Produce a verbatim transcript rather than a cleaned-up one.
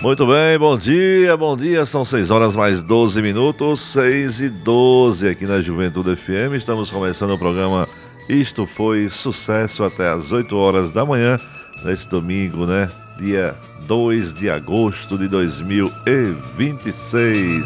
Muito bem, bom dia, bom dia. São seis horas mais doze minutos, seis e doze aqui na Juventude F M. Estamos começando o programa Isto Foi Sucesso até às oito horas da manhã, nesse domingo, né? Dia dois de agosto de dois mil e vinte e seis.